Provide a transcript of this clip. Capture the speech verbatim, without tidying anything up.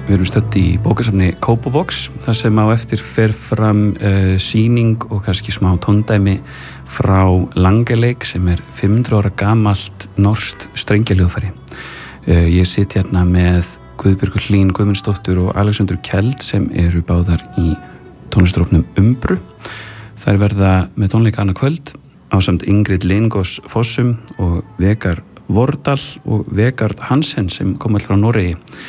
Við erum stödd í bókasafni Kópavogs, þar sem á eftir fer fram uh, sýning og kannski smá tóndæmi frá Langeleik sem er fimm hundruð ára gamalt norskt strengjahljóðfæri. Uh, ég sit hérna með Guðbjörgu Hlín Guðmundsdóttur og Alexandru Kjeld sem eru báðar í tónlistarópnum Umbru. Þær verða með tónleika annað kvöld ásamt Ingrid Lingos Fossum og Vegard Vordal og Vegard Hansen sem kom all frá Noregi.